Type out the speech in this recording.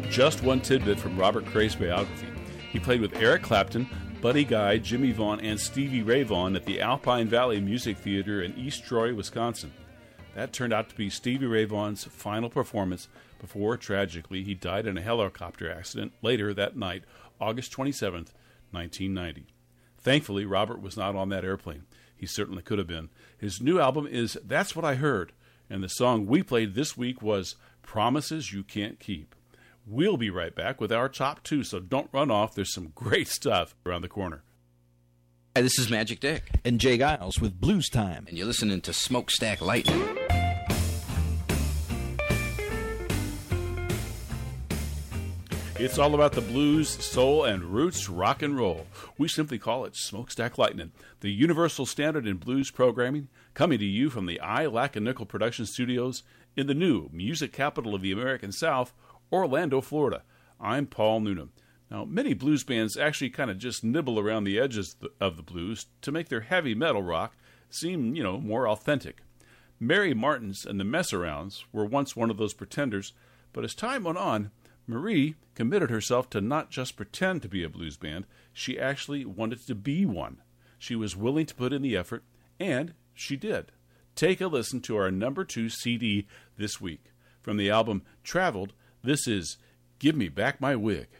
Just one tidbit from Robert Cray's biography. He played with Eric Clapton, Buddy Guy, Jimmy Vaughn, and Stevie Ray Vaughan at the Alpine Valley Music Theater in East Troy, Wisconsin. That turned out to be Stevie Ray Vaughan's final performance before, tragically, he died in a helicopter accident later that night, August 27th, 1990. Thankfully, Robert was not on that airplane. He certainly could have been. His new album is That's What I Heard, and the song we played this week was Promises You Can't Keep. We'll be right back with our top 2, so don't run off. There's some great stuff around the corner. Hi, this is Magic Dick. And Jay Giles with Blues Time. And you're listening to Smokestack Lightning. It's all about the blues, soul, and roots rock and roll. We simply call it Smokestack Lightning, the universal standard in blues programming, coming to you from the I Lack a Nickel production studios in the new music capital of the American South, Orlando, Florida. I'm Paul Noonan. Now, many blues bands actually kind of just nibble around the edges of the blues to make their heavy metal rock seem, more authentic. Mary Martins and the Mess-Arounds were once one of those pretenders, but as time went on, Marie committed herself to not just pretend to be a blues band, she actually wanted to be one. She was willing to put in the effort, and she did. Take a listen to our number 2 CD this week. From the album Traveled, this is Give Me Back My Wig.